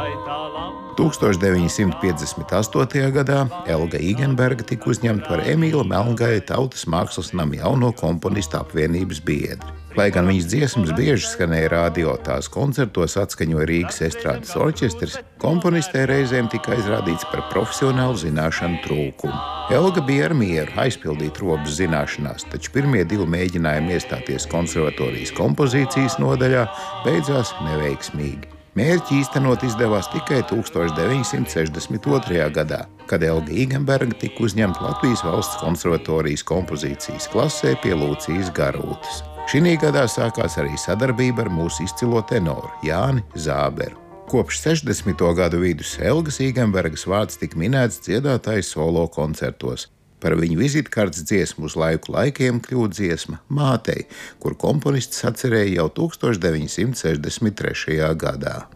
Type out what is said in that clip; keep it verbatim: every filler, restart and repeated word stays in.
tūkstoš deviņsimt piecdesmit astotajā gadā Elga Igenberga tika uzņemta par Emīla Melngaja Tautas mākslas nama jauno komponistu apvienības biedri. Lai gan viņas dziesmas bieži skanēja radio, tās koncertos atskaņoja Rīgas estrādes orķestris, komponistē reizēm tika aizrādīts par profesionālu zināšanu trūkumu. Elga bija ar mieru aizpildīt robas zināšanās, taču pirmie divi mēģinājumi iestāties konservatorijas kompozīcijas nodaļā beidzās neveiksmīgi. Mērķi īstenot izdevās tikai tūkstoš deviņsimt sešdesmit otrajā gadā, kad Elga Igenberga tika uzņemta Latvijas Valsts konservatorijas kompozīcijas klasē pie Lūcijas Garūtas. Šī gadā sākās arī sadarbība ar mūsu izcilo tenoru Jāni Zāberu. Kopš sešdesmito gadu vidus Elgas Igenbergas vārds tika minēts dziedātājas solo koncertos. Par viņu vizitkartes dziesmu uz laiku laikiem kļūst dziesma Mātei, kur komponists atcerēja jau tūkstoš deviņsimt sešdesmit trešajā gadā.